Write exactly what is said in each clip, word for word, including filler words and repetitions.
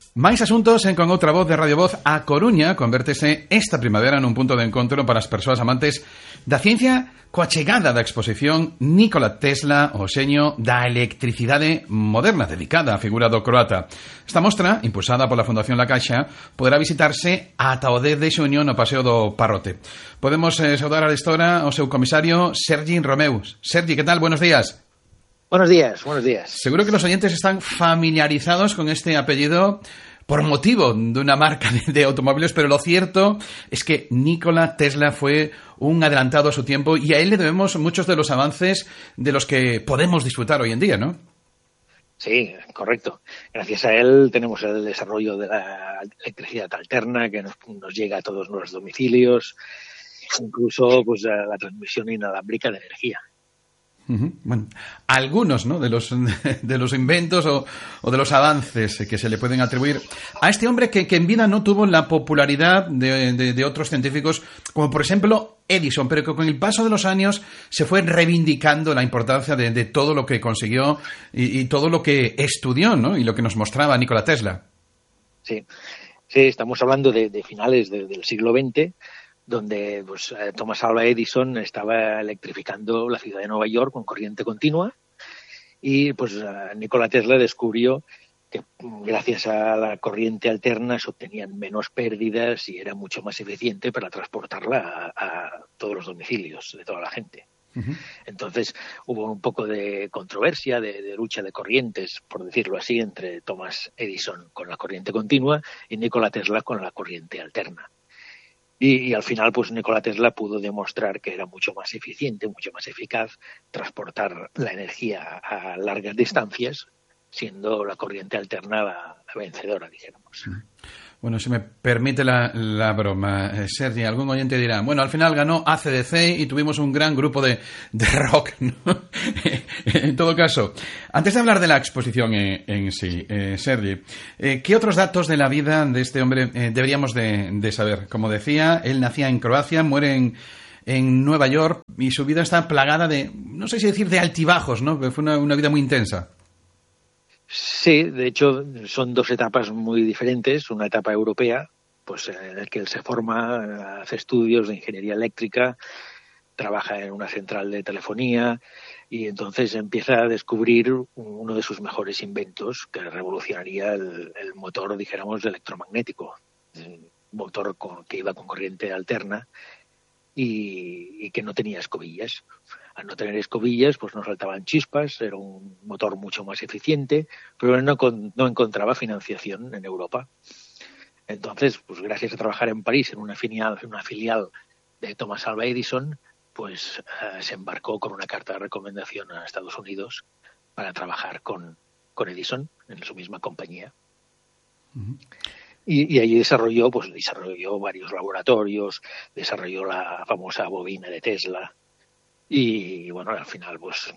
Máis asuntos en Con Outra Voz de Radio Voz. A Coruña convértese esta primavera nun punto de encontro para as persoas amantes da ciencia coa chegada da exposición Nikola Tesla, o xeño da electricidade moderna, dedicada á figura do croata. Esta mostra, impulsada pola Fundación La Caixa, poderá visitarse ata o dez de xuño no Paseo do Parrote. Podemos eh, saudar a estora o seu comisario Sergi Romeu. Sergi, que tal? Buenos días. Buenos días, buenos días. Seguro que los oyentes están familiarizados con este apellido por motivo de una marca de, de automóviles, pero lo cierto es que Nikola Tesla fue un adelantado a su tiempo y a él le debemos muchos de los avances de los que podemos disfrutar hoy en día, ¿no? Sí, correcto. Gracias a él tenemos el desarrollo de la electricidad alterna que nos, nos llega a todos nuestros domicilios, incluso pues la, la transmisión inalámbrica de energía. Uh-huh. Bueno, algunos, ¿no?, de los de los inventos o, o de los avances que se le pueden atribuir a este hombre que, que en vida no tuvo la popularidad de, de, de otros científicos, como por ejemplo Edison, pero que con el paso de los años se fue reivindicando la importancia de, de todo lo que consiguió y, y todo lo que estudió, ¿no?, y lo que nos mostraba Nikola Tesla. Sí, sí, estamos hablando de, de finales de, del siglo veinte, donde pues, Thomas Alva Edison estaba electrificando la ciudad de Nueva York con corriente continua y pues Nikola Tesla descubrió que gracias a la corriente alterna se obtenían menos pérdidas y era mucho más eficiente para transportarla a, a todos los domicilios de toda la gente. Uh-huh. Entonces hubo un poco de controversia, de, de lucha de corrientes, por decirlo así, entre Thomas Edison con la corriente continua y Nikola Tesla con la corriente alterna. Y, y al final, pues Nikola Tesla pudo demostrar que era mucho más eficiente, mucho más eficaz transportar la energía a largas distancias, siendo la corriente alterna la, la vencedora, dijéramos. Bueno, si me permite la, la broma, eh, Sergi, algún oyente dirá, bueno, al final ganó A C D C y tuvimos un gran grupo de, de rock, ¿no? En todo caso, antes de hablar de la exposición en, en sí, eh, Sergi, eh, ¿qué otros datos de la vida de este hombre eh, deberíamos de, de saber? Como decía, él nacía en Croacia, muere en, en Nueva York y su vida está plagada de, no sé si decir de altibajos, ¿no? Fue una, una vida muy intensa. Sí, de hecho son dos etapas muy diferentes. Una etapa europea, pues en la que él se forma, hace estudios de ingeniería eléctrica, trabaja en una central de telefonía y entonces empieza a descubrir uno de sus mejores inventos que revolucionaría el, el motor, dijéramos, electromagnético, un motor con, que iba con corriente alterna y, y que no tenía escobillas. Al no tener escobillas, pues no saltaban chispas, era un motor mucho más eficiente, pero él no, con, no encontraba financiación en Europa. Entonces, pues gracias a trabajar en París en una filial, en una filial de Thomas Alva Edison, pues eh, se embarcó con una carta de recomendación a Estados Unidos para trabajar con, con Edison en su misma compañía. Uh-huh. Y, y allí desarrolló, pues desarrolló varios laboratorios, desarrolló la famosa bobina de Tesla. Y bueno, al final pues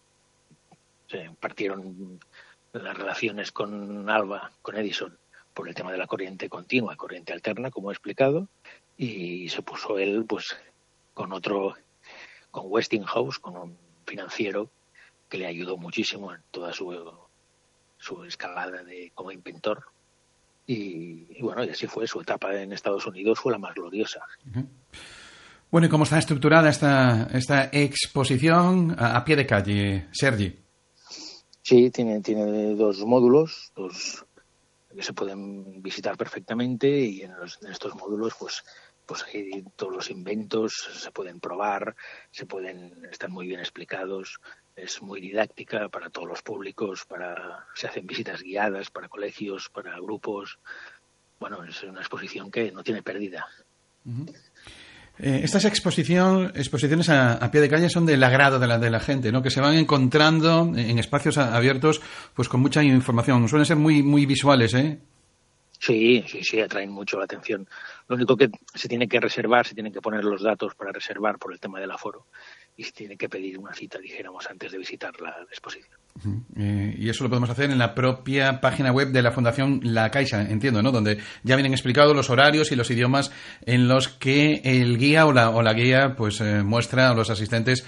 se partieron las relaciones con Alva, con Edison, por el tema de la corriente continua, corriente alterna, como he explicado, y se puso él pues con otro, con Westinghouse, con un financiero que le ayudó muchísimo en toda su, su escalada de como inventor. Y, y bueno, y así fue, su etapa en Estados Unidos fue la más gloriosa. Uh-huh. Bueno, ¿y cómo está estructurada esta, esta exposición a, a pie de calle, Sergi? Sí, tiene, tiene dos módulos, dos que se pueden visitar perfectamente y en, los, en estos módulos pues, pues hay todos los inventos, se pueden probar, se pueden están muy bien explicados, es muy didáctica para todos los públicos, para se hacen visitas guiadas para colegios, para grupos. Bueno, es una exposición que no tiene pérdida. Uh-huh. Eh, estas exposición, exposiciones a, a pie de calle son del agrado de la, de la gente, ¿no? Que se van encontrando en espacios abiertos pues con mucha información. Suelen ser muy muy visuales, ¿eh? Sí, sí, sí, atraen mucho la atención. Lo único que se tiene que reservar, se tienen que poner los datos para reservar por el tema del aforo y se tiene que pedir una cita, dijéramos, antes de visitar la, la exposición. Uh-huh. Eh, y eso lo podemos hacer en la propia página web de la Fundación La Caixa, entiendo, ¿no? Donde ya vienen explicados los horarios y los idiomas en los que el guía o la, o la guía pues eh, muestra a los asistentes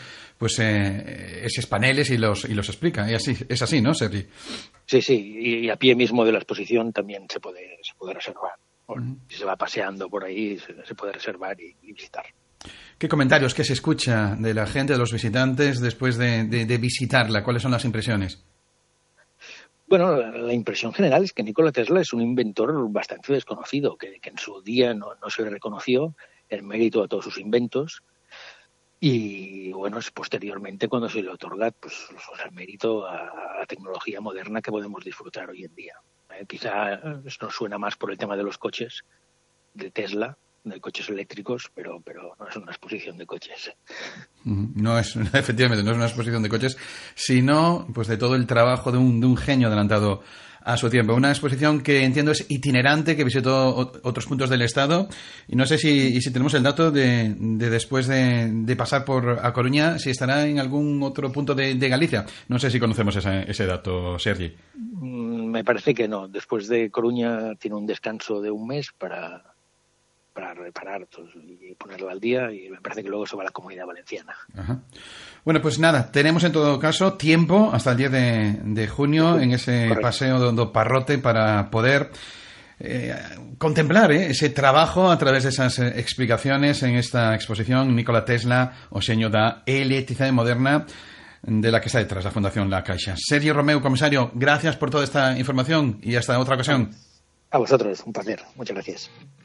pues eh, esos paneles y los y los explica. Y así, es así, ¿no, Sergi? Sí, sí, y a pie mismo de la exposición también se puede, se puede reservar. Uh-huh. Si se va paseando por ahí, se, se puede reservar y, y visitar. ¿Qué comentarios que se escucha de la gente, de los visitantes, después de, de, de visitarla? ¿Cuáles son las impresiones? Bueno, la impresión general es que Nikola Tesla es un inventor bastante desconocido, que, que en su día no, no se le reconoció el mérito de todos sus inventos. Y bueno, es posteriormente cuando se le otorga pues, el mérito a la tecnología moderna que podemos disfrutar hoy en día. Eh, quizá esto nos suena más por el tema de los coches de Tesla, de coches eléctricos, pero pero no es una exposición de coches. No es, efectivamente, no es una exposición de coches, sino pues de todo el trabajo de un, de un genio adelantado a su tiempo. Una exposición que entiendo es itinerante, que visitó otros puntos del estado, y no sé si, si tenemos el dato de, de después de, de pasar por A Coruña, si estará en algún otro punto de, de Galicia. No sé si conocemos ese, ese dato, Sergi. Me parece que no. Después de Coruña tiene un descanso de un mes para... para reparar y ponerlo al día, y me parece que luego se va a la Comunidad Valenciana. Ajá. Bueno, pues nada, tenemos en todo caso tiempo hasta el diez de, de junio en ese Correcto. Paseo do Parrote para poder eh, contemplar eh, ese trabajo a través de esas eh, explicaciones en esta exposición Nikola Tesla, o xeño da electricidade moderna, de la que está detrás la Fundación La Caixa. Sergio Romeu, comisario, gracias por toda esta información y hasta otra ocasión. A vosotros, un placer. Muchas gracias.